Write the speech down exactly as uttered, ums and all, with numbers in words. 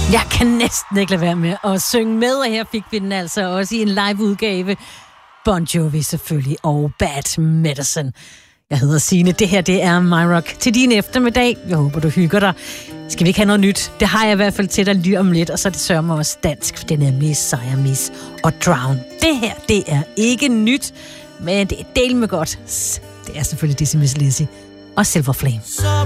Jeg kan næsten ikke lade være med at synge med, og her fik vi den altså også i en live-udgave. Bon Jovi selvfølgelig, og Bad Medicine. Jeg hedder Signe, det her det er My Rock til din eftermiddag. Jeg håber, du hygger dig. Skal vi ikke have noget nyt? Det har jeg i hvert fald til dig lige om lidt, og så er det sørger mig også dansk, for det er nemlig Siamese og Drown. Det her, det er ikke nyt, men det er del med godt. Det er selvfølgelig Dizzy Miss Lizzy og Silver Flame.